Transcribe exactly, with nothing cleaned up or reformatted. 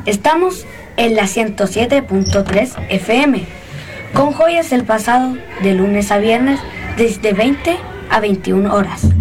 Estamos en la ciento siete punto tres F M, con joyas del pasado de lunes a viernes desde veinte a veintiuna horas.